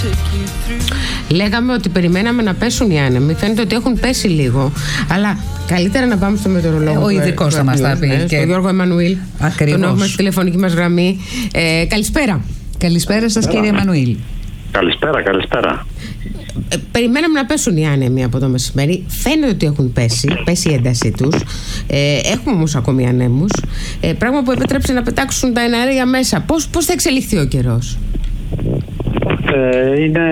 Λέγαμε ότι περιμέναμε να πέσουν οι άνεμοι. Φαίνεται ότι έχουν πέσει λίγο. Αλλά καλύτερα να πάμε στο μετεωρολόγο. Ο ειδικός θα μας τα πει. Τον Γιώργο Εμμανουήλ. Ακριβώς. Τον έχουμε στη τηλεφωνική μας γραμμή. Καλησπέρα. Καλησπέρα σας, κύριε Εμμανουήλ. Καλησπέρα. Περιμέναμε να πέσουν οι άνεμοι από το μεσημέρι. Φαίνεται ότι έχουν πέσει η έντασή τους. Έχουμε όμως ακόμη ανέμους. Πράγμα που επέτρεψε να πετάξουν τα εναέρια μέσα. Πώς θα εξελιχθεί ο καιρός? Είναι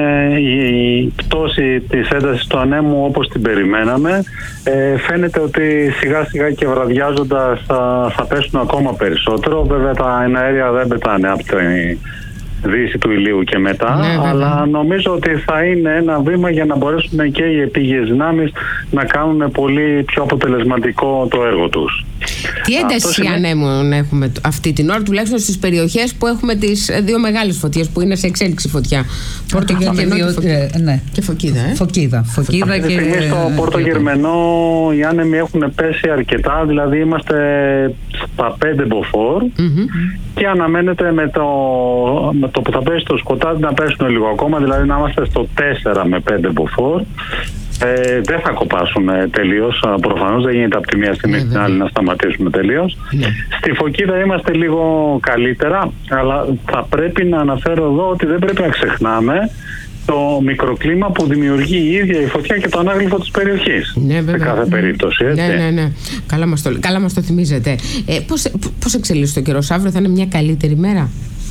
η πτώση της έντασης του ανέμου όπως την περιμέναμε. Φαίνεται ότι σιγά σιγά και βραδιάζοντας θα πέσουν ακόμα περισσότερο. Βέβαια τα εναέρια δεν πετάνε από τη δύση του ηλίου και μετά, αλλά νομίζω ότι θα είναι ένα βήμα για να μπορέσουν και οι επίγειες δυνάμεις να κάνουν πολύ πιο αποτελεσματικό το έργο τους. Τι ένταση ανέμων έχουμε αυτή την ώρα, τουλάχιστον στις περιοχές που έχουμε τις δύο μεγάλες φωτιές που είναι σε εξέλιξη φωτιά? Πόρτο Γερμενό και Φωκίδα. Φωκίδα και... Στο Πόρτο Γερμενό οι άνεμοι έχουν πέσει αρκετά, δηλαδή είμαστε στα 5 μποφόρ και αναμένεται με το που θα πέσει το σκοτάδι να πέσουν λίγο ακόμα, δηλαδή να είμαστε στο 4 με 5 μποφόρ. Δεν θα κοπάσουν τελείως, προφανώς δεν γίνεται από τη μία στιγμή στην άλλη να σταματήσουμε τελείως. Στη Φωκίδα είμαστε λίγο καλύτερα, αλλά θα πρέπει να αναφέρω εδώ ότι δεν πρέπει να ξεχνάμε το μικροκλίμα που δημιουργεί η ίδια η φωτιά και το ανάγλυφο της περιοχής. Σε κάθε περίπτωση, έτσι. Ναι. Καλά μας το θυμίζετε. Πώς εξελίσσεται ο καιρός? Αύριο θα είναι μια καλύτερη μέρα?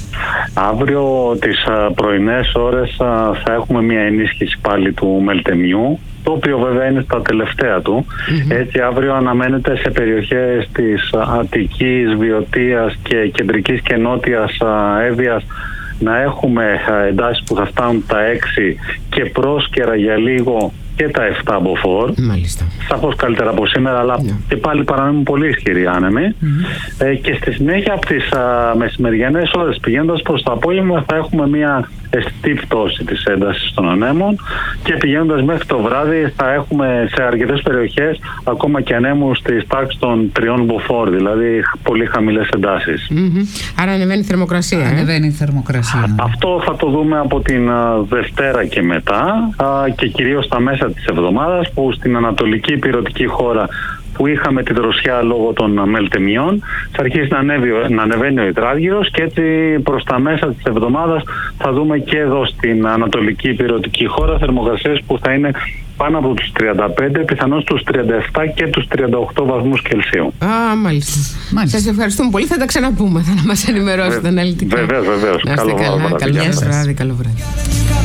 Αύριο τις πρωινές ώρες θα έχουμε μια ενίσχυση πάλι του μελτεμιού, το οποίο βέβαια είναι στα τελευταία του. Έτσι αύριο αναμένεται σε περιοχές της Αττικής, Βιωτίας και κεντρικής και νότιας Εύβοιας να έχουμε εντάσεις που θα φτάνουν τα 6 και πρόσκαιρα για λίγο και τα 7 μποφόρ. Σαφώς καλύτερα από σήμερα, αλλά και πάλι παραμένουν πολύ ισχυροί άνεμοι. Και στη συνέχεια από τις μεσημεριανές ώρες πηγαίνοντας προς το απόγευμα θα έχουμε μια αισθητή πτώση της έντασης των ανέμων και πηγαίνοντας μέχρι το βράδυ θα έχουμε σε αρκετές περιοχές ακόμα και ανέμους της τάξης των 3 μποφόρ, δηλαδή πολύ χαμηλές εντάσεις. Άρα ανεβαίνει η θερμοκρασία. Αυτό θα το δούμε από την Δευτέρα και μετά και κυρίως στα μέσα της εβδομάδας, που στην ανατολική ηπειρωτική χώρα που είχαμε τη δροσιά λόγω των μελτεμιών θα αρχίσει να ανεβαίνει ο υδράργυρος και έτσι προς τα μέσα της εβδομάδας θα δούμε και εδώ στην ανατολική ηπειρωτική χώρα θερμοκρασίες που θα είναι πάνω από τους 35, πιθανώς τους 37 και τους 38 βαθμούς Κελσίου. Μάλιστα. Σας ευχαριστούμε πολύ. Θα τα ξαναπούμε. Θα μας ενημερώσετε αναλυτικά. Βεβαίως. Καλό βράδυ.